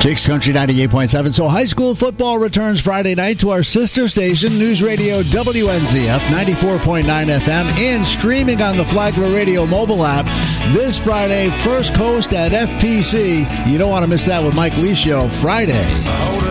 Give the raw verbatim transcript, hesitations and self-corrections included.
Kicks Country ninety-eight point seven. So high school football returns Friday night to our sister station, News Radio W N Z F ninety-four point nine F M, and streaming on the Flagler Radio mobile app. This Friday, First Coast at F P C. You don't want to miss that with Mike Licio Friday.